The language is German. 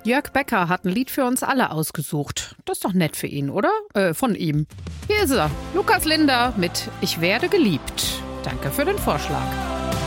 Jörg Becker hat ein Lied für uns alle ausgesucht. Das ist doch nett für ihn, oder? Von ihm. Hier ist er, Lukas Linder mit Ich werde geliebt. Danke für den Vorschlag.